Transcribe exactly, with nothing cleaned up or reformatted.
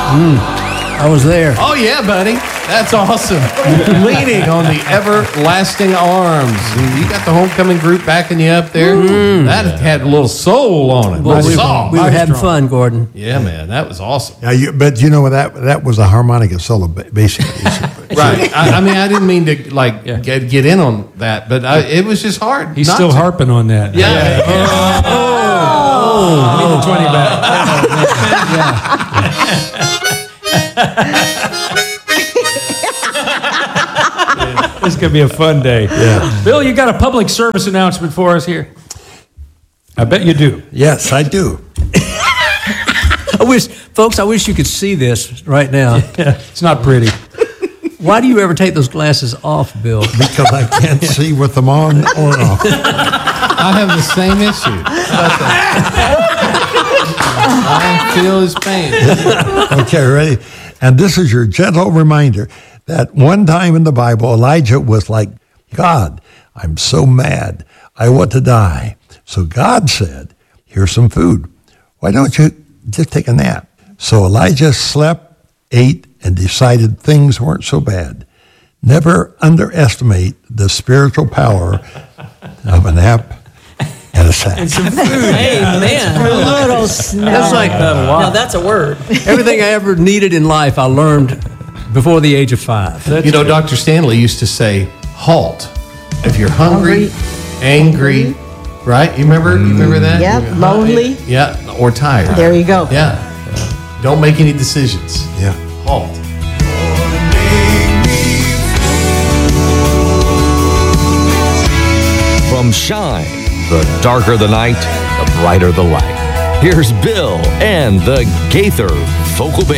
Mm, I was there. Oh, yeah, buddy. That's awesome. Leaning on the everlasting arms. You got the homecoming group backing you up there. Mm. That had a little soul on it. Well, we, song. we were having fun, Gordon. Yeah, man. That was awesome. Yeah, you, but you know that that was a harmonica solo, basically. Right. I, I mean, I didn't mean to like yeah. get, get in on that, but I, it was just hard. He's not still to. harping on that. Yeah. yeah. Oh. Oh. I need the twenty back. This is going to be a fun day. Yeah. Bill, you got a public service announcement for us here? I bet you do. Yes, I do. I wish, folks, I wish you could see this right now. Yeah, it's not pretty. Why do you ever take those glasses off, Bill? Because I can't see with them on or off. I have the same issue. I feel his pain. Okay, ready? And this is your gentle reminder that one time in the Bible, Elijah was like, God, I'm so mad. I want to die. So God said, here's some food. Why don't you just take a nap? So Elijah slept, ate, and decided things weren't so bad. Never underestimate the spiritual power of a nap and a sack. And some food. Amen. A little snack. That's like, uh, wow. Now that's a word. Everything I ever needed in life, I learned before the age of five. That's you know, good. Doctor Stanley used to say, halt. If you're hungry, Hungry. angry, right? You remember, you remember that? Yep, You're lonely. hungry, Yeah, or tired. There you go. Yeah. Don't make any decisions. Yeah. Halt. From Shine, the darker the night, the brighter the light. Here's Bill and the Gaither Vocal Band.